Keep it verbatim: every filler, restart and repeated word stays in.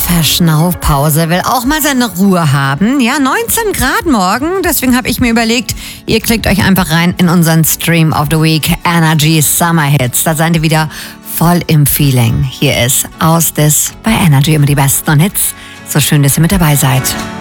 Verschnaufpause, will auch mal seine Ruhe haben. Ja, neunzehn Grad morgen, deswegen habe ich mir überlegt, ihr klickt euch einfach rein in unseren Stream of the Week, Energy Summer Hits. Da seid ihr wieder voll im Feeling. Hier ist Aus This bei Energy, immer die besten Hits. So schön, dass ihr mit dabei seid.